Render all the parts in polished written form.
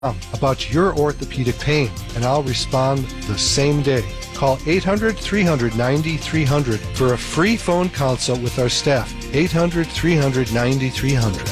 about your orthopedic pain, and I'll respond the same day. Call 800-300-9300 for a free phone consult with our staff. 800-300-9300.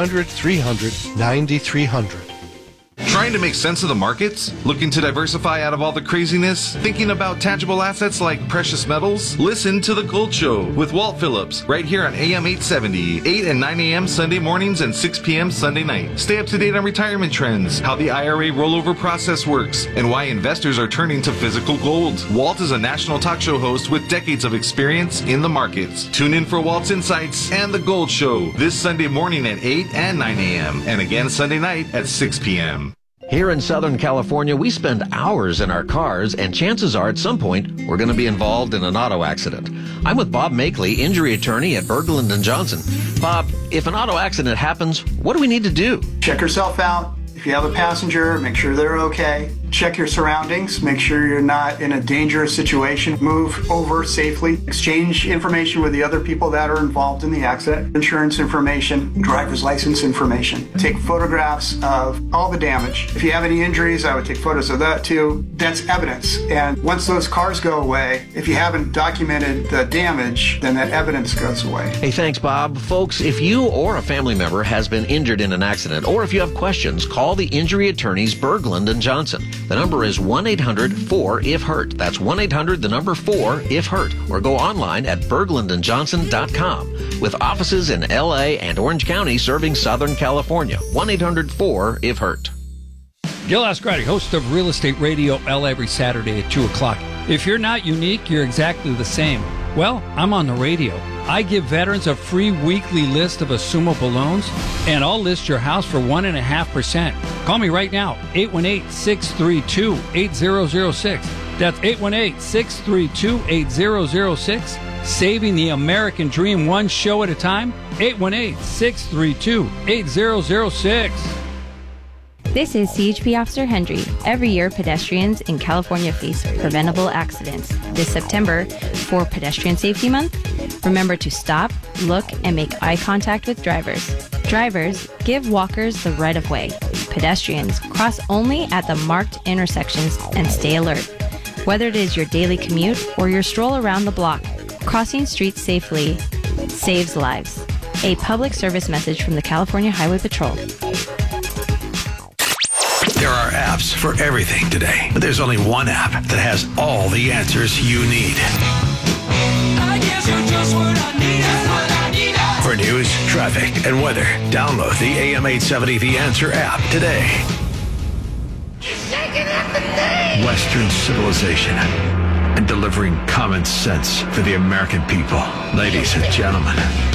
800-300-9300. Trying to make sense of the markets? Looking to diversify out of all the craziness? Thinking about tangible assets like precious metals? Listen to The Gold Show with Walt Phillips right here on AM 870, 8 and 9 a.m. Sunday mornings and 6 p.m. Sunday night. Stay up to date on retirement trends, how the IRA rollover process works, and why investors are turning to physical gold. Walt is a national talk show host with decades of experience in the markets. Tune in for Walt's Insights and The Gold Show this Sunday morning at 8 and 9 a.m. and again Sunday night at 6 p.m. Here in Southern California, we spend hours in our cars, and chances are at some point we're going to be involved in an auto accident. I'm with Bob Makeley, injury attorney at Berglund & Johnson. Bob, if an auto accident happens, what do we need to do? Check yourself out. If you have a passenger, make sure they're okay. Check your surroundings. Make sure you're not in a dangerous situation. Move over safely. Exchange information with the other people that are involved in the accident. Insurance information, driver's license information. Take photographs of all the damage. If you have any injuries, I would take photos of that too. That's evidence. And once those cars go away, if you haven't documented the damage, then that evidence goes away. Hey, thanks, Bob. Folks, if you or a family member has been injured in an accident, or if you have questions, call the injury attorneys Berglund & Johnson. The number is 1-800-4-IF-HURT. That's 1-800-4-IF-HURT. Or go online at berglundandjohnson.com. With offices in L.A. and Orange County serving Southern California. 1-800-4-IF-HURT. Gil Ascarati, host of Real Estate Radio L every Saturday at 2 o'clock. If you're not unique, you're exactly the same. Well, I'm on the radio. I give veterans a free weekly list of assumable loans, and I'll list your house for 1.5%. Call me right now, 818-632-8006. That's 818-632-8006. Saving the American dream one show at a time, 818-632-8006. This is CHP Officer Hendry. Every year, pedestrians in California face preventable accidents. This September, for Pedestrian Safety Month, remember to stop, look, and make eye contact with drivers. Drivers, give walkers the right of way. Pedestrians, cross only at the marked intersections and stay alert. Whether it is your daily commute or your stroll around the block, crossing streets safely saves lives. A public service message from the California Highway Patrol. There are apps for everything today, but there's only one app that has all the answers you need. I guess you're just what I need. For news, traffic, and weather, download the AM 870 The Answer app today. Western civilization and delivering common sense for the American people. Ladies and gentlemen,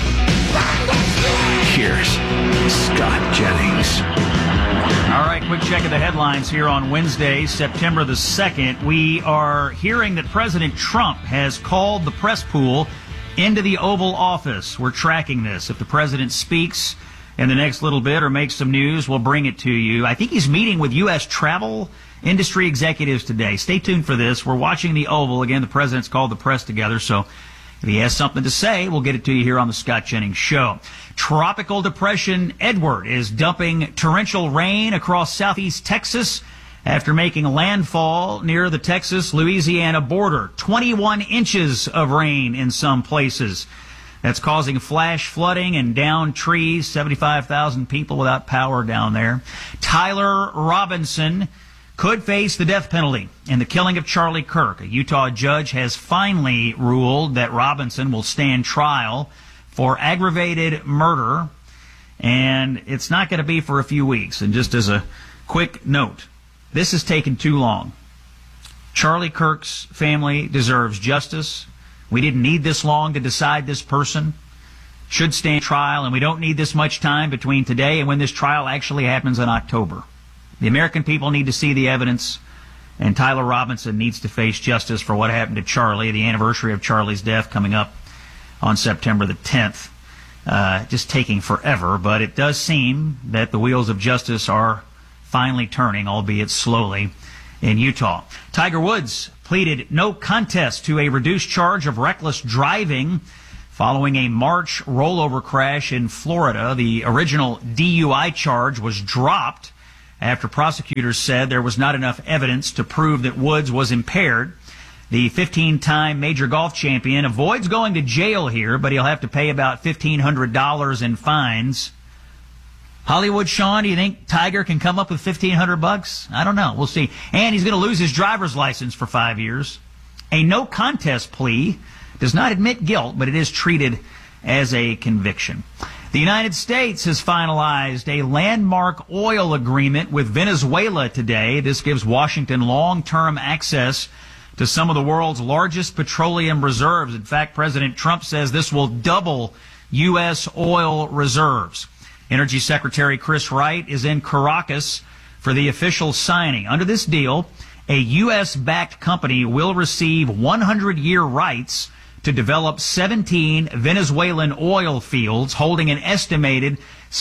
here's Scott Jennings. All right, quick check of the headlines here on Wednesday, September the 2nd. We are hearing that President Trump has called the press pool into the Oval Office. We're tracking this. If the president speaks in the next little bit or makes some news, we'll bring it to you. I think he's meeting with U.S. travel industry executives today. Stay tuned for this. We're watching the Oval. Again, the president's called the press together, so if he has something to say, we'll get it to you here on the Scott Jennings Show. Tropical Depression Edward is dumping torrential rain across southeast Texas after making landfall near the Texas-Louisiana border. 21 inches of rain in some places. That's causing flash flooding and downed trees. 75,000 people without power down there. Tyler Robinson could face the death penalty in the killing of Charlie Kirk. A Utah judge has finally ruled that Robinson will stand trial for aggravated murder, and it's not going to be for a few weeks. And just as a quick note, this has taken too long. Charlie Kirk's family deserves justice. We didn't need this long to decide this person should stand trial, and we don't need this much time between today and when this trial actually happens in October. The American people need to see the evidence, and Tyler Robinson needs to face justice for what happened to Charlie, the anniversary of Charlie's death coming up on September the 10th. Just taking forever, but it does seem that the wheels of justice are finally turning, albeit slowly, in Utah. Tiger Woods pleaded no contest to a reduced charge of reckless driving following a March rollover crash in Florida. The original DUI charge was dropped after prosecutors said there was not enough evidence to prove that Woods was impaired. The 15-time major golf champion avoids going to jail here, but he'll have to pay about $1,500 in fines. Hollywood Sean, do you think Tiger can come up with $1,500? I don't know. We'll see. And he's going to lose his driver's license for 5 years. A no contest plea does not admit guilt, but it is treated as a conviction. The United States has finalized a landmark oil agreement with Venezuela today. This gives Washington long-term access to some of the world's largest petroleum reserves. In fact, President Trump says this will double U.S. oil reserves. Energy Secretary Chris Wright is in Caracas for the official signing. Under this deal, a U.S.-backed company will receive 100-year rights to develop 17 Venezuelan oil fields holding an estimated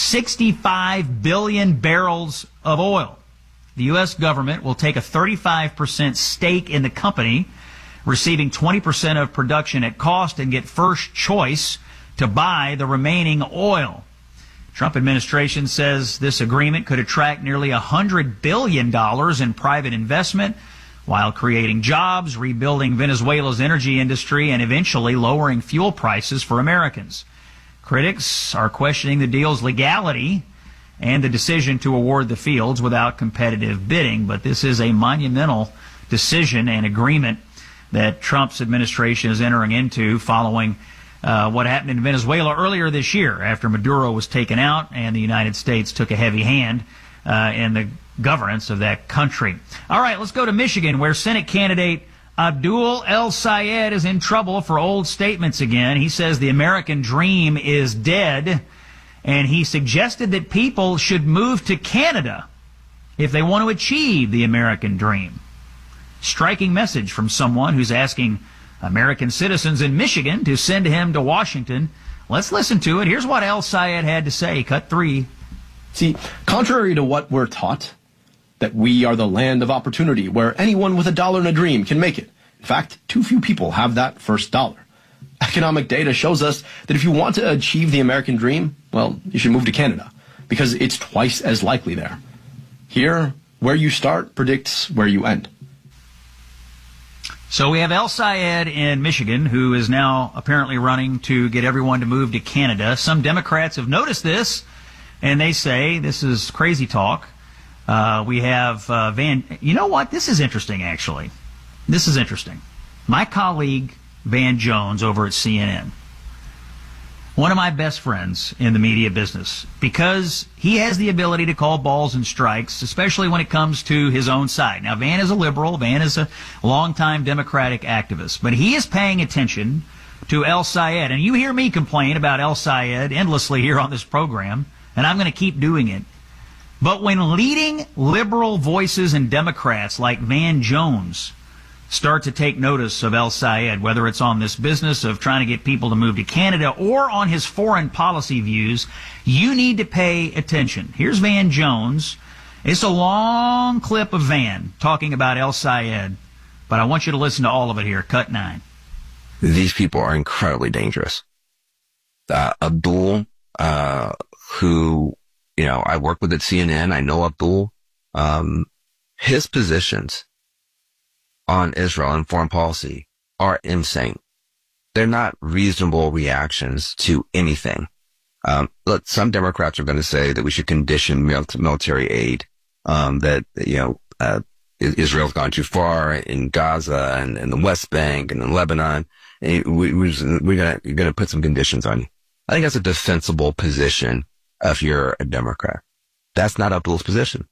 65 billion barrels of oil. The U.S. government will take a 35% stake in the company, receiving 20% of production at cost and get first choice to buy the remaining oil. Trump administration says this agreement could attract nearly $100 billion in private investment while creating jobs, rebuilding Venezuela's energy industry, and eventually lowering fuel prices for Americans. Critics are questioning the deal's legality and the decision to award the fields without competitive bidding, but this is a monumental decision and agreement that Trump's administration is entering into following what happened in Venezuela earlier this year after Maduro was taken out and the United States took a heavy hand in the governance of that country. All right, let's go to Michigan, where Senate candidate Abdul El-Sayed is in trouble for old statements again. He says the American dream is dead, and he suggested that people should move to Canada if they want to achieve the American dream. Striking message from someone who's asking American citizens in Michigan to send him to Washington. Let's listen to it. Here's what El-Sayed had to say. Cut 3. See, contrary to what we're taught, that we are the land of opportunity where anyone with $1 and a dream can make it. In fact, too few people have that first dollar. Economic data shows us that if you want to achieve the American dream, well, you should move to Canada, because it's twice as likely there. Here, where you start predicts where you end. So we have El-Sayed in Michigan, who is now apparently running to get everyone to move to Canada. Some Democrats have noticed this, and they say this is crazy talk. We have you know what? This is interesting, actually. This is interesting. My colleague, Van Jones, over at CNN, one of my best friends in the media business, because he has the ability to call balls and strikes, especially when it comes to his own side. Now, Van is a liberal. Van is a longtime Democratic activist. But he is paying attention to El-Sayed. And you hear me complain about El-Sayed endlessly here on this program, and I'm going to keep doing it. But when leading liberal voices and Democrats like Van Jones start to take notice of El-Sayed, whether it's on this business of trying to get people to move to Canada or on his foreign policy views, you need to pay attention. Here's Van Jones. It's a long clip of Van talking about El-Sayed, but I want you to listen to all of it here. Cut 9. These people are incredibly dangerous. Abdul, who, I work with at CNN, I know Abdul, his positions on Israel and foreign policy are insane. They're not reasonable reactions to anything. Look, some Democrats are going to say that we should condition military aid, that, Israel's gone too far in Gaza and the West Bank and in Lebanon. You're going to put some conditions on you. I think that's a defensible position if you're a Democrat. That's not Abdul's position.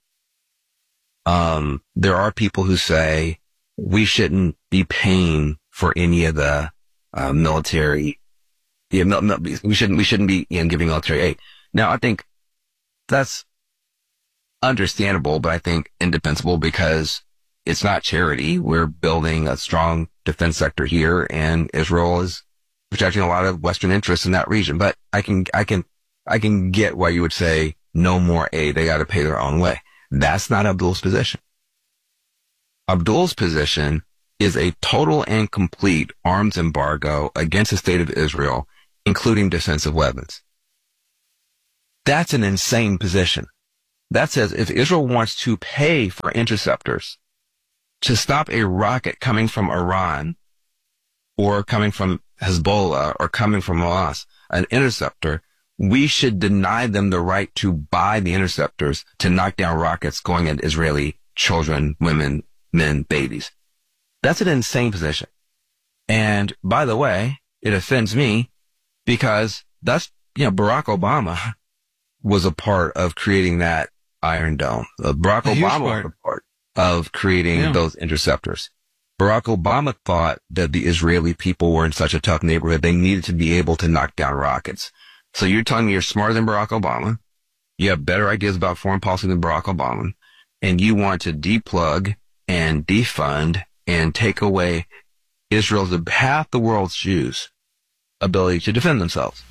There are people who say we shouldn't be paying for any of the military. We shouldn't be giving military aid. Now, I think that's understandable, but I think indefensible, because it's not charity. We're building a strong defense sector here, and Israel is protecting a lot of Western interests in that region. But I can get why you would say no more aid. They got to pay their own way. That's not Abdul's position. Abdul's position is a total and complete arms embargo against the state of Israel, including defensive weapons. That's an insane position. That says if Israel wants to pay for interceptors to stop a rocket coming from Iran or coming from Hezbollah or coming from Hamas, an interceptor, we should deny them the right to buy the interceptors to knock down rockets going at Israeli children, women, men, babies. That's an insane position. And by the way, it offends me because that's, Barack Obama was a part of creating that Iron Dome. Barack Obama was a part of creating those interceptors. Barack Obama thought that the Israeli people were in such a tough neighborhood, they needed to be able to knock down rockets. So you're telling me you're smarter than Barack Obama, you have better ideas about foreign policy than Barack Obama, and you want to deplug and defund and take away Israel's, half the world's Jews' ability to defend themselves.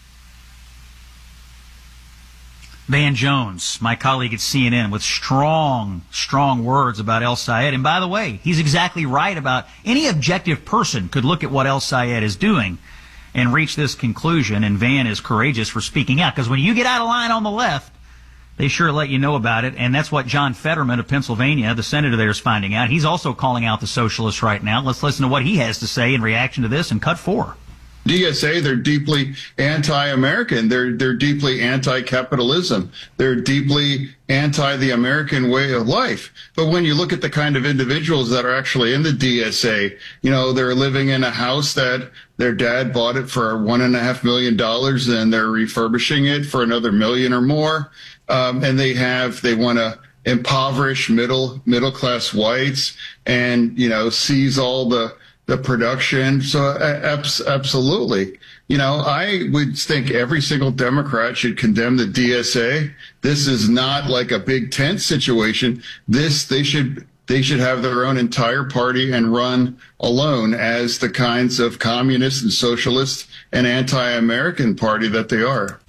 Van Jones, my colleague at CNN, with strong words about El Sayed. And by the way, he's exactly right about any objective person could look at what El Sayed is doing and reach this conclusion. And Van is courageous for speaking out, because when you get out of line on the left, they sure let you know about it. And that's what John Fetterman of Pennsylvania, the senator there, is finding out. He's also calling out the socialists right now. Let's listen to what he has to say in reaction to this in Cut 4. DSA, they're deeply anti-American. They're deeply anti-capitalism. They're deeply anti the American way of life. But when you look at the kind of individuals that are actually in the DSA, they're living in a house that their dad bought it for $1.5 million, and they're refurbishing it for another $1 million or more. And they want to impoverish middle class whites and, seize all the production. So absolutely. I would think every single Democrat should condemn the DSA. This is not like a big tent situation. They should have their own entire party and run alone as the kinds of communist and socialist and anti-American party that they are.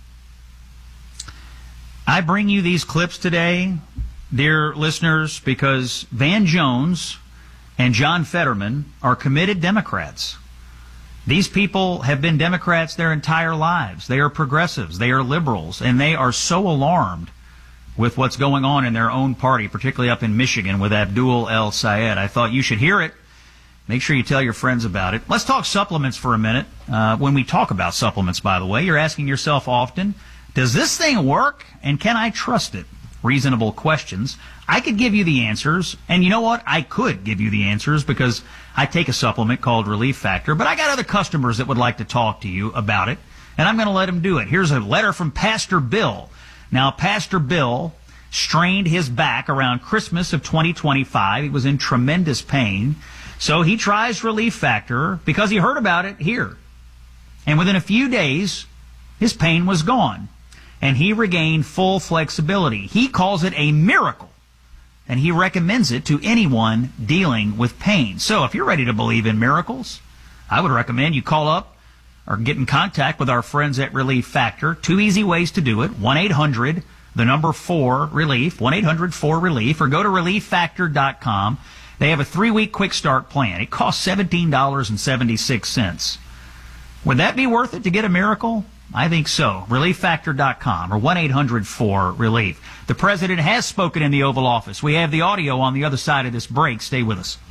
I bring you these clips today, dear listeners, because Van Jones and John Fetterman are committed Democrats. These people have been Democrats their entire lives. They are progressives. They are liberals. And they are so alarmed with what's going on in their own party, particularly up in Michigan with Abdul El Sayed. I thought you should hear it. Make sure you tell your friends about it. Let's talk supplements for a minute. When we talk about supplements, by the way, you're asking yourself often, does this thing work and can I trust it? Reasonable questions. I could give you the answers, and you know what? I could give you the answers because I take a supplement called Relief Factor, but I got other customers that would like to talk to you about it, and I'm going to let them do it. Here's a letter from Pastor Bill. Now, Pastor Bill strained his back around Christmas of 2025. He was in tremendous pain, so he tries Relief Factor because he heard about it here. And within a few days, his pain was gone, and he regained full flexibility. He calls it a miracle, and he recommends it to anyone dealing with pain. So if you're ready to believe in miracles, I would recommend you call up or get in contact with our friends at Relief Factor. 2 easy ways to do it. 1-800-4-RELIEF, 1-800-4-RELIEF, or go to ReliefFactor.com. They have a 3-week quick start plan. It costs $17.76. Would that be worth it to get a miracle? I think so. ReliefFactor.com or 1-800-4-RELIEF. The president has spoken in the Oval Office. We have the audio on the other side of this break. Stay with us.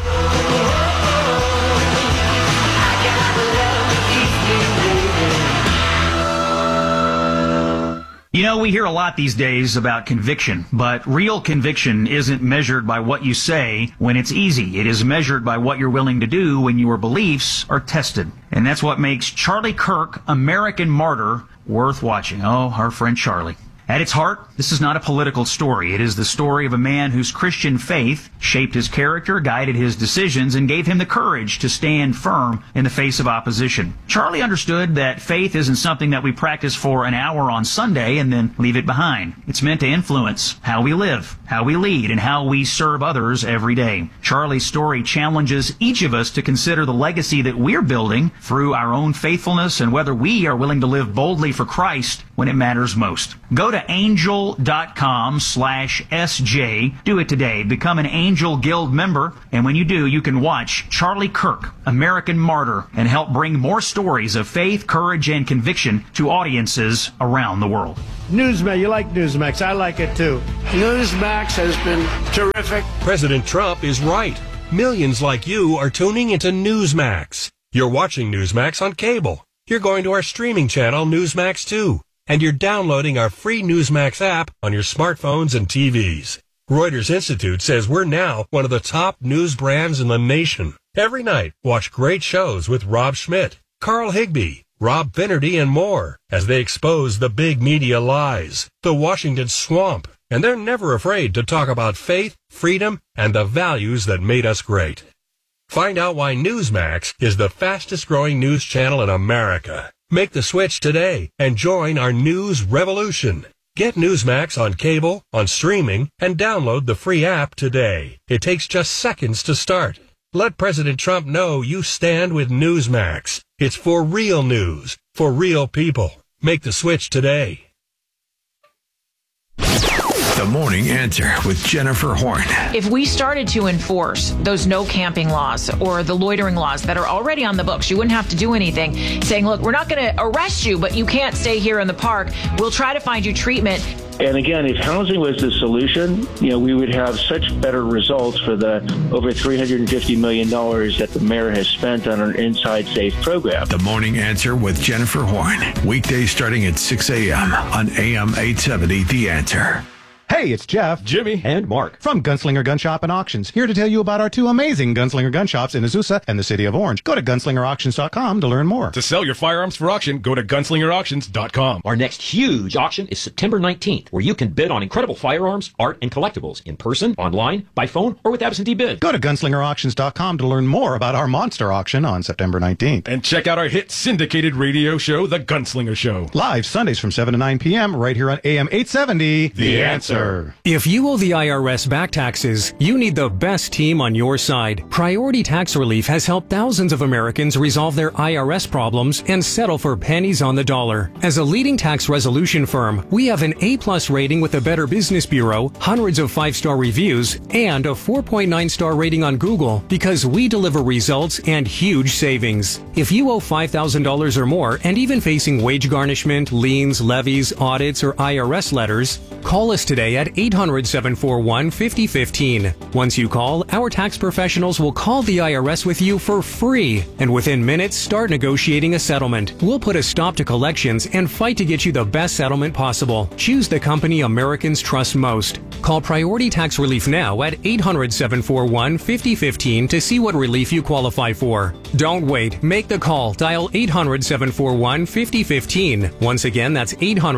We hear a lot these days about conviction, but real conviction isn't measured by what you say when it's easy. It is measured by what you're willing to do when your beliefs are tested. And that's what makes Charlie Kirk, American Martyr, worth watching. Oh, our friend Charlie. At its heart, this is not a political story. It is the story of a man whose Christian faith shaped his character, guided his decisions, and gave him the courage to stand firm in the face of opposition. Charlie understood that faith isn't something that we practice for an hour on Sunday and then leave it behind. It's meant to influence how we live, how we lead, and how we serve others every day. Charlie's story challenges each of us to consider the legacy that we're building through our own faithfulness and whether we are willing to live boldly for Christ when it matters most. Go to to angel.com/SJ. Do it today. Become an Angel Guild member. And when you do, you can watch Charlie Kirk, American Martyr, and help bring more stories of faith, courage, and conviction to audiences around the world. Newsmax, you like Newsmax. I like it too. Newsmax has been terrific. President Trump is right. Millions like you are tuning into Newsmax. You're watching Newsmax on cable. You're going to our streaming channel, Newsmax 2. And you're downloading our free Newsmax app on your smartphones and TVs. Reuters Institute says we're now one of the top news brands in the nation. Every night, watch great shows with Rob Schmidt, Carl Higbie, Rob Finnerty, and more as they expose the big media lies, the Washington swamp, and they're never afraid to talk about faith, freedom, and the values that made us great. Find out why Newsmax is the fastest growing news channel in America. Make the switch today and join our news revolution. Get Newsmax on cable, on streaming, and download the free app today. It takes just seconds to start. Let President Trump know you stand with Newsmax. It's for real news, for real people. Make the switch today. The Morning Answer with Jennifer Horn. If we started to enforce those no camping laws or the loitering laws that are already on the books, you wouldn't have to do anything, saying, look, we're not going to arrest you, but you can't stay here in the park. We'll try to find you treatment. And again, if housing was the solution, we would have such better results for the over $350 million that the mayor has spent on an Inside Safe program. The Morning Answer with Jennifer Horn. Weekdays starting at 6 a.m. on AM 870, The Answer. Hey, it's Jeff, Jimmy, and Mark from Gunslinger Gun Shop and Auctions, here to tell you about our two amazing Gunslinger gun shops in Azusa and the city of Orange. Go to gunslingerauctions.com to learn more. To sell your firearms for auction, go to gunslingerauctions.com. Our next huge auction is September 19th, where you can bid on incredible firearms, art, and collectibles in person, online, by phone, or with absentee bid. Go to gunslingerauctions.com to learn more about our monster auction on September 19th. And check out our hit syndicated radio show, The Gunslinger Show. Live Sundays from 7 to 9 p.m. right here on AM 870, The Answer. If you owe the IRS back taxes, you need the best team on your side. Priority Tax Relief has helped thousands of Americans resolve their IRS problems and settle for pennies on the dollar. As a leading tax resolution firm, we have an A+ rating with the Better Business Bureau, hundreds of 5-star reviews, and a 4.9-star rating on Google because we deliver results and huge savings. If you owe $5,000 or more and even facing wage garnishment, liens, levies, audits, or IRS letters, call us today at 800-741-5015. Once you call, our tax professionals will call the IRS with you for free, and within minutes start negotiating a settlement. We'll put a stop to collections and fight to get you the best settlement possible. Choose the company Americans trust most. Call Priority Tax Relief now at 800-741-5015 to see what relief you qualify for. Don't wait. Make the call. Dial 800-741-5015. Once again, that's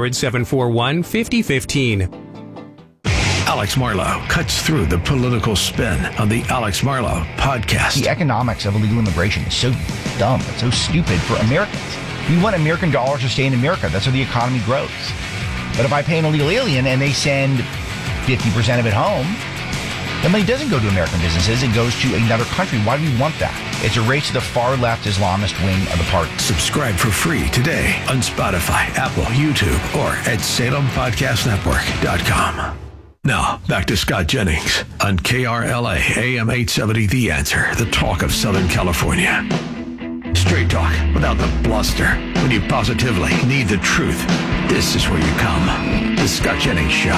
800-741-5015. Alex Marlow cuts through the political spin on the Alex Marlow podcast. The economics of illegal immigration is so dumb. It's so stupid for Americans. We want American dollars to stay in America. That's how the economy grows. But if I pay an illegal alien and they send 50% of it home, the money doesn't go to American businesses. It goes to another country. Why do we want that? It's a race to the far left Islamist wing of the party. Subscribe for free today on Spotify, Apple, YouTube, or at SalemPodcastNetwork.com. Now, back to Scott Jennings on KRLA AM 870 The Answer, the talk of Southern California. Straight talk without the bluster. When you positively need the truth, this is where you come. The Scott Jennings Show.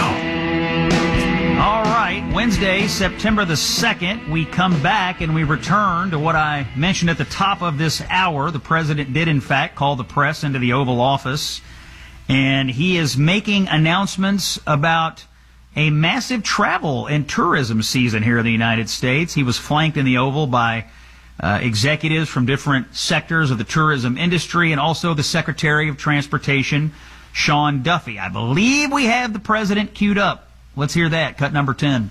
All right, Wednesday, September the 2nd, we come back and we return to what I mentioned at the top of this hour. The president did, in fact, call the press into the Oval Office, and he is making announcements about a massive travel and tourism season here in the United States. He was flanked in the Oval by executives from different sectors of the tourism industry and also the Secretary of Transportation, Sean Duffy. I believe we have the president queued up. Let's hear that. Cut number 10.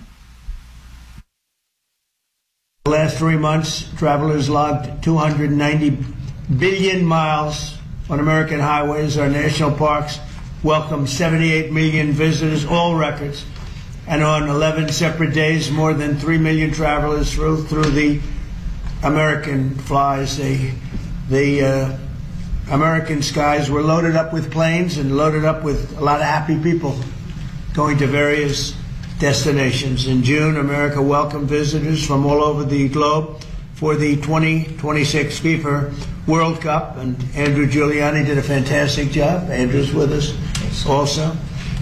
The last 3 months, travelers logged 290 billion miles on American highways. Our national parks welcomed 78 million visitors, all records. And on 11 separate days, more than 3 million travelers through the American flies. The American skies were loaded up with planes and loaded up with a lot of happy people going to various destinations. In June, America welcomed visitors from all over the globe for the 2026 FIFA World Cup, and Andrew Giuliani did a fantastic job. Andrew's with us also.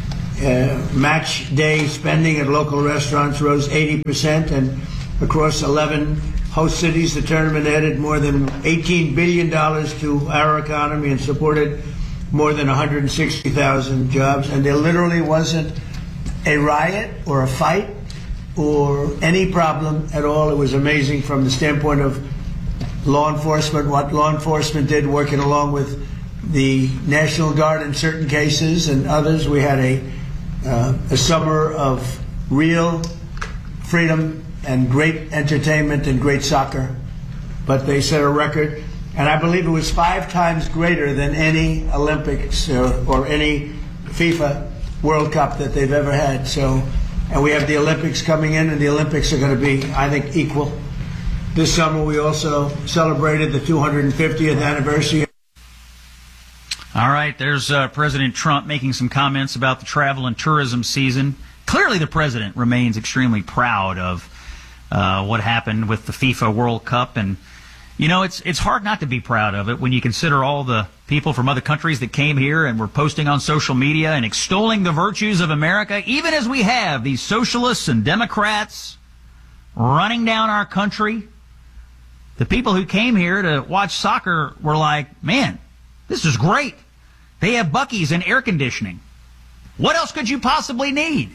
Match day spending at local restaurants rose 80%, and across 11 host cities, the tournament added more than $18 billion to our economy and supported more than 160,000 jobs. And there literally wasn't a riot or a fight or any problem at all. It was amazing from the standpoint of law enforcement, what law enforcement did working along with the National Guard in certain cases and others. We had a summer of real freedom and great entertainment and great soccer. But they set a record, and I believe it was 5 times greater than any Olympics or any FIFA World Cup that they've ever had. So, and we have the Olympics coming in, and the Olympics are going to be, I think, equal. This summer we also celebrated the 250th anniversary. All right, there's President Trump making some comments about the travel and tourism season. Clearly the president remains extremely proud of what happened with the FIFA World Cup. And, you know, it's hard not to be proud of it when you consider all the people from other countries that came here and were posting on social media and extolling the virtues of America, even as we have these socialists and Democrats running down our country. The people who came here to watch soccer were like, man, this is great. They have Buc-ee's and air conditioning. What else could you possibly need?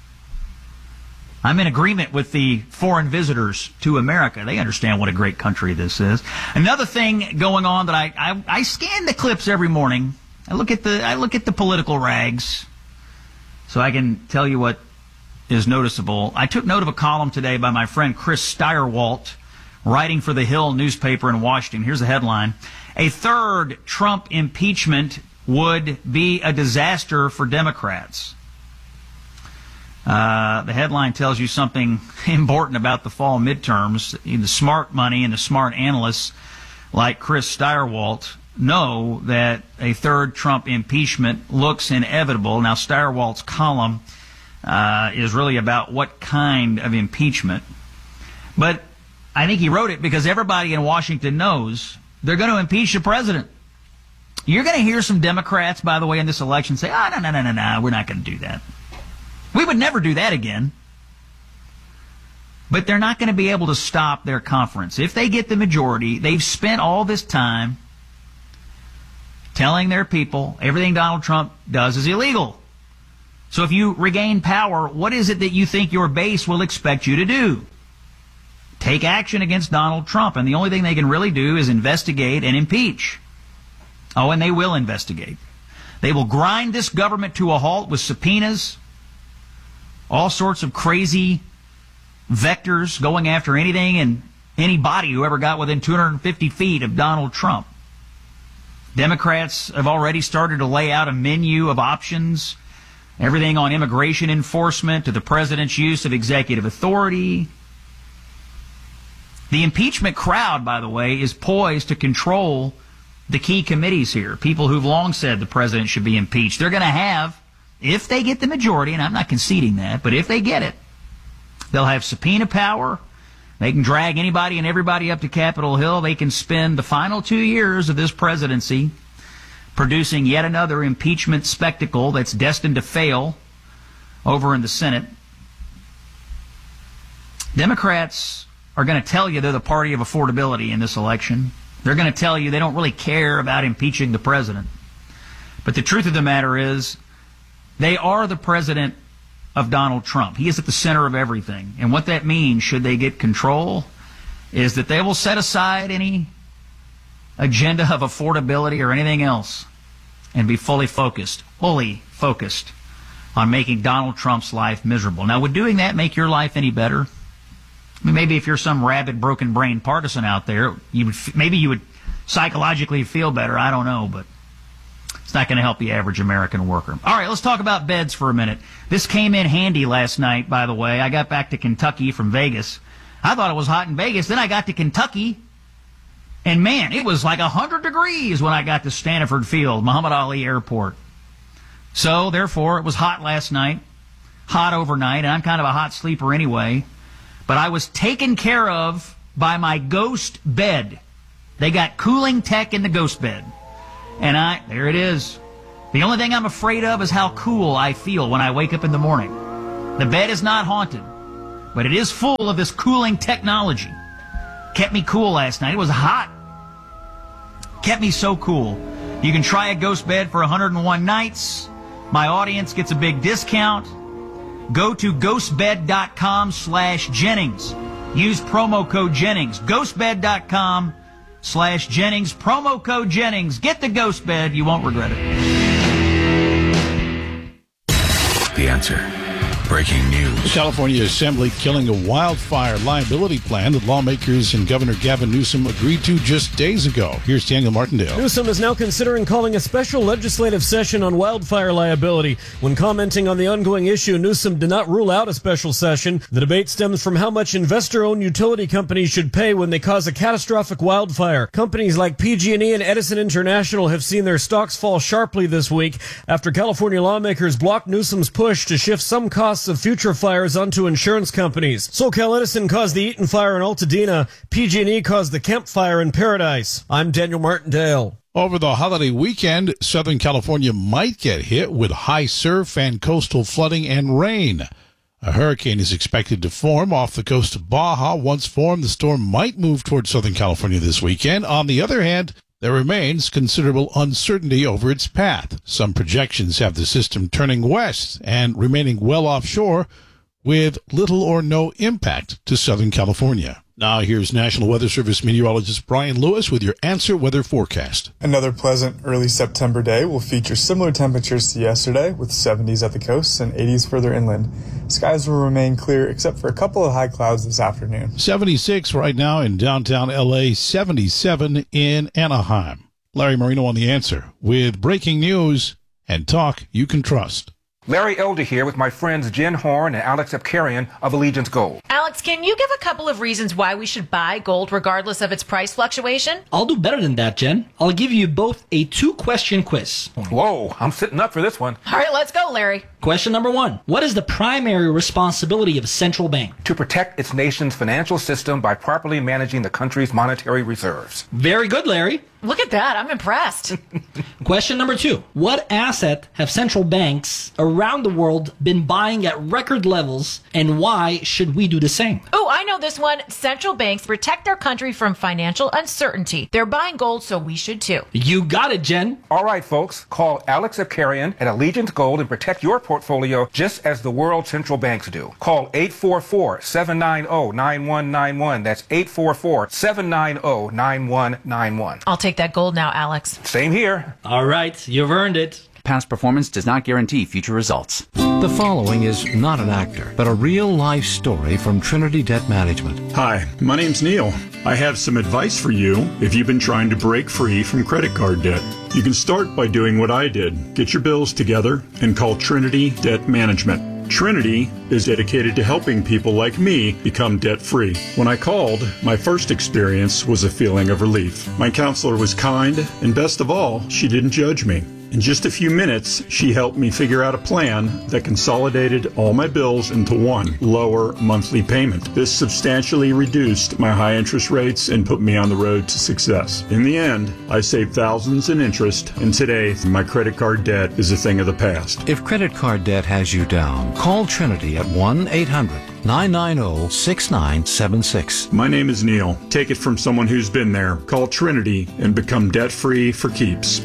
I'm in agreement with the foreign visitors to America. They understand what a great country this is. Another thing going on that I scan the clips every morning. I look at the political rags so I can tell you what is noticeable. I took note of a column today by my friend Chris Steyerwalt, writing for the Hill newspaper in Washington. Here's the headline: a third Trump impeachment would be a disaster for Democrats. The headline tells you something important about the fall midterms. The smart money and the smart analysts like Chris Steyerwalt know that a third Trump impeachment looks inevitable. Now, Steyerwalt's column is really about what kind of impeachment. But I think he wrote it because everybody in Washington knows they're going to impeach the president. You're going to hear some Democrats, by the way, in this election say, no, we're not going to do that. We would never do that again. But they're not going to be able to stop their conference. If they get the majority, they've spent all this time telling their people everything Donald Trump does is illegal. So if you regain power, what is it that you think your base will expect you to do? Take action against Donald Trump. And the only thing they can really do is investigate and impeach. Oh, and they will investigate. They will grind this government to a halt with subpoenas, all sorts of crazy vectors going after anything and anybody who ever got within 250 feet of Donald Trump. Democrats have already started to lay out a menu of options, everything on immigration enforcement to the president's use of executive authority. The impeachment crowd, by the way, is poised to control the key committees here, people who've long said the president should be impeached. They're going to have, if they get the majority, and I'm not conceding that, but if they get it, they'll have subpoena power. They can drag anybody and everybody up to Capitol Hill. They can spend the final 2 years of this presidency producing yet another impeachment spectacle that's destined to fail over in the Senate. Democrats are going to tell you they're the party of affordability in this election. They're going to tell you they don't really care about impeaching the president. But the truth of the matter is, they are the president of Donald Trump. He is at the center of everything. And what that means, should they get control, is that they will set aside any agenda of affordability or anything else and be fully focused on making Donald Trump's life miserable. Now, would doing that make your life any better? I mean, maybe if you're some rabid, broken-brained partisan out there, maybe you would psychologically feel better. I don't know, but it's not going to help the average American worker. All right, let's talk about beds for a minute. This came in handy last night, by the way. I got back to Kentucky from Vegas. I thought it was hot in Vegas. Then I got to Kentucky, And man, it was like 100 degrees when I got to Stanford Field, Muhammad Ali Airport. So, therefore, it was hot last night, hot overnight, and I'm kind of a hot sleeper anyway. But I was taken care of by my ghost bed. They got cooling tech in the ghost bed. And there it is. The only thing I'm afraid of is how cool I feel when I wake up in the morning. The bed is not haunted, but it is full of this cooling technology. Kept me cool last night. It was hot. Kept me so cool. You can try a ghost bed for 101 nights. My audience gets a big discount. Go to ghostbed.com/Jennings. Use promo code Jennings. Ghostbed.com/Jennings. Promo code Jennings. Get the ghost bed. You won't regret it. The Answer. Breaking news. The California Assembly killing a wildfire liability plan that lawmakers and Governor Gavin Newsom agreed to just days ago. Here's Daniel Martindale. Newsom is now considering calling a special legislative session on wildfire liability. When commenting on the ongoing issue, Newsom did not rule out a special session. The debate stems from how much investor-owned utility companies should pay when they cause a catastrophic wildfire. Companies like PG&E and Edison International have seen their stocks fall sharply this week after California lawmakers blocked Newsom's push to shift some costs of future fires onto insurance companies. SoCal Edison caused the Eaton fire in Altadena. PG&E caused the Kemp fire in Paradise. I'm Daniel Martindale. Over the holiday weekend, Southern California might get hit with high surf and coastal flooding and rain. A hurricane is expected to form off the coast of Baja. Once formed, the storm might move towards Southern California this weekend. On the other hand, there remains considerable uncertainty over its path. Some projections have the system turning west and remaining well offshore with little or no impact to Southern California. Now here's National Weather Service meteorologist Brian Lewis with your Answer Weather Forecast. Another pleasant early September day will feature similar temperatures to yesterday, with 70s at the coast and 80s further inland. Skies will remain clear except for a couple of high clouds this afternoon. 76 right now in downtown LA, 77 in Anaheim. Larry Marino on The Answer with breaking news and talk you can trust. Larry Elder here with my friends Jen Horn and Alex Apkarian of Allegiance Gold. Alex, can you give a couple of reasons why we should buy gold regardless of its price fluctuation? I'll do better than that, Jen. I'll give you both a 2-question quiz. Whoa, I'm sitting up for this one. All right, let's go, Larry. Question number 1. What is the primary responsibility of a central bank? To protect its nation's financial system by properly managing the country's monetary reserves. Very good, Larry. Look at that. I'm impressed. Question number 2. What asset have central banks around the world been buying at record levels, and why should we do the same? Oh, I know this one. Central banks protect their country from financial uncertainty. They're buying gold, so we should too. You got it, Jen. All right, folks. Call Alex Apkarian at Allegiance Gold and protect your portfolio just as the world central banks do. Call 844-790-9191. That's 844-790-9191. I'll take that gold now, Alex. Same here. All right, you've earned it. Past performance does not guarantee future results. The following is not an actor, but a real-life story from Trinity Debt Management. Hi, my name's Neil. I have some advice for you if you've been trying to break free from credit card debt. You can start by doing what I did. Get your bills together and call Trinity Debt Management. Trinity is dedicated to helping people like me become debt-free. When I called, my first experience was a feeling of relief. My counselor was kind, and best of all, she didn't judge me. In just a few minutes, she helped me figure out a plan that consolidated all my bills into one lower monthly payment. This substantially reduced my high interest rates and put me on the road to success. In the end, I saved thousands in interest, and today, my credit card debt is a thing of the past. If credit card debt has you down, call Trinity at 1-800-990-6976. My name is Neil. Take it from someone who's been there. Call Trinity and become debt-free for keeps.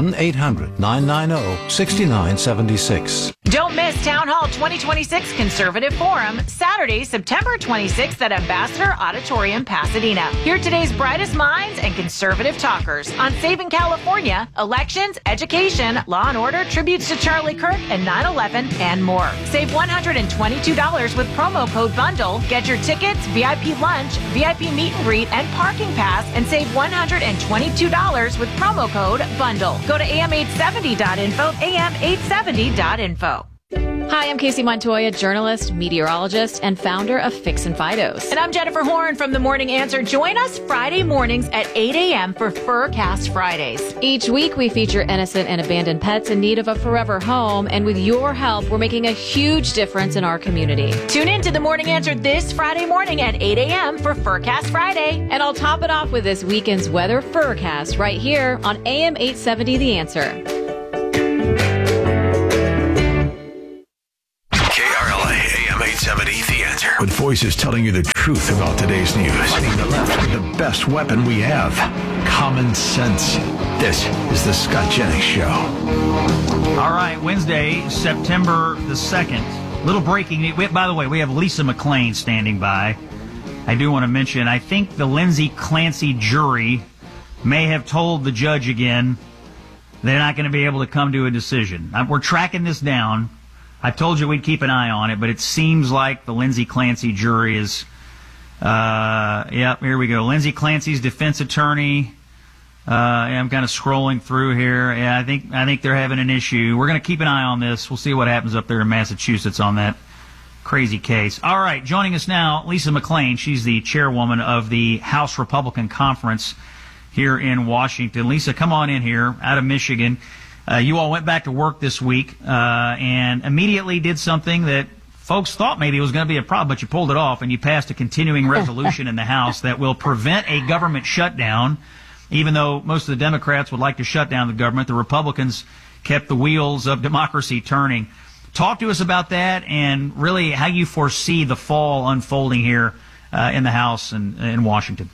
1-800-990-6976. Don't miss Town Hall 2026 Conservative Forum, Saturday, September 26th at Ambassador Auditorium, Pasadena. Hear today's brightest minds and conservative talkers on saving California, elections, education, law and order, tributes to Charlie Kirk and 9/11, and more. Save $122 with promo code BUNDLE. Get your tickets, VIP lunch, VIP meet and greet, and parking pass, and save $122 with promo code BUNDLE. Go to am870.info, am870.info. Hi, I'm Casey Montoya, journalist, meteorologist, and founder of Fix and Fidos. And I'm Jennifer Horn from The Morning Answer. Join us Friday mornings at 8 a.m. for Furcast Fridays. Each week, we feature innocent and abandoned pets in need of a forever home. And with your help, we're making a huge difference in our community. Tune in to The Morning Answer this Friday morning at 8 a.m. for Furcast Friday. And I'll top it off with this weekend's weather Furcast right here on AM 870 The Answer. The Answer. With voices telling you the truth about today's news. Fighting the left with the best weapon we have, common sense. This is the Scott Jennings Show. All right, Wednesday, September the 2nd. Little breaking. By the way, we have Lisa McClain standing by. I do want to mention, I think the Lindsay Clancy jury may have told the judge again they're not going to be able to come to a decision. We're tracking this down. I told you we'd keep an eye on it, but it seems like the Lindsay Clancy jury is, yep, here we go. Lindsay Clancy's defense attorney, I'm kind of scrolling through here. Yeah, I think they're having an issue. We're going to keep an eye on this. We'll see what happens up there in Massachusetts on that crazy case. All right, joining us now, Lisa McClain. She's the chairwoman of the House Republican Conference here in Washington. Lisa, come on in here out of Michigan. You all went back to work this week and immediately did something that folks thought maybe it was going to be a problem, but you pulled it off, and you passed a continuing resolution in the House that will prevent a government shutdown. Even though most of the Democrats would like to shut down the government, the Republicans kept the wheels of democracy turning. Talk to us about that and really how you foresee the fall unfolding here in the House and in Washington.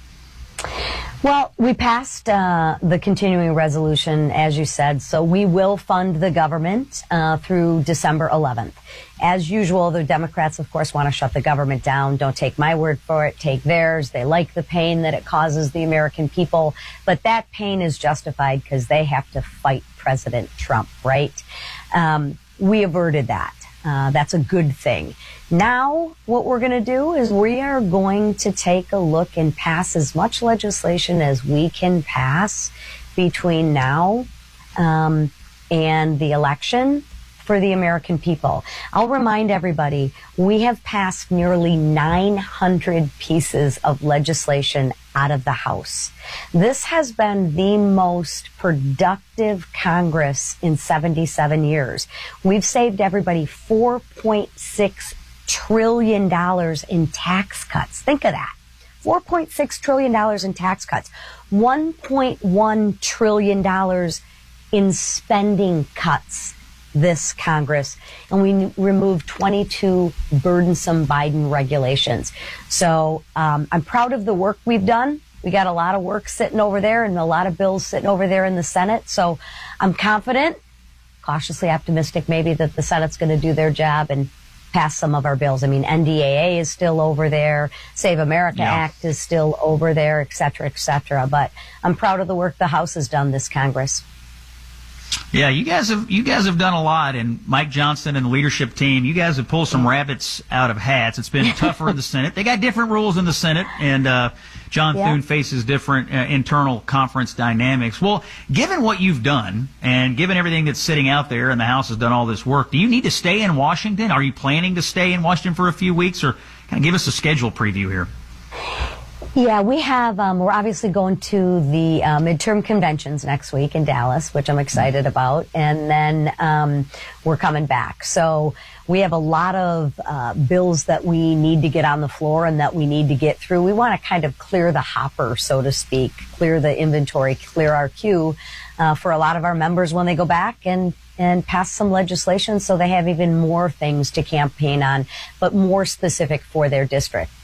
Well, we passed the continuing resolution, as you said, so we will fund the government through December 11th. As usual, the Democrats, of course, want to shut the government down. Don't take my word for it, take theirs. They like the pain that it causes the American people, but that pain is justified because they have to fight President Trump, right? We averted that. That's a good thing. Now, what we're going to do is we are going to take a look and pass as much legislation as we can pass between now and the election for the American people. I'll remind everybody, we have passed nearly 900 pieces of legislation out of the House. This has been the most productive Congress in 77 years. We've saved everybody $4.6 trillion in tax cuts. Think of that. $4.6 trillion in tax cuts. $1.1 trillion in spending cuts this Congress, and we removed 22 burdensome Biden regulations. So I'm proud of the work we've done. We got a lot of work sitting over there and a lot of bills sitting over there in the Senate. So I'm confident, cautiously optimistic maybe, that the Senate's going to do their job and pass some of our bills. I mean, NDAA is still over there. Save America Act is still over there, et cetera, et cetera. But I'm proud of the work the House has done this Congress. Yeah, you guys have done a lot, and Mike Johnson and the leadership team, you guys have pulled some rabbits out of hats. It's been tougher in the Senate. They got different rules in the Senate, and John Thune faces different internal conference dynamics. Well, given what you've done, and given everything that's sitting out there, and the House has done all this work, do you need to stay in Washington? Are you planning to stay in Washington for a few weeks, or kind of give us a schedule preview here? Yeah, we have, we're obviously going to the midterm conventions next week in Dallas, which I'm excited about, and then we're coming back. So we have a lot of bills that we need to get on the floor and that we need to get through. We want to kind of clear the hopper, so to speak, clear the inventory, clear our queue for a lot of our members when they go back and pass some legislation so they have even more things to campaign on, but more specific for their district.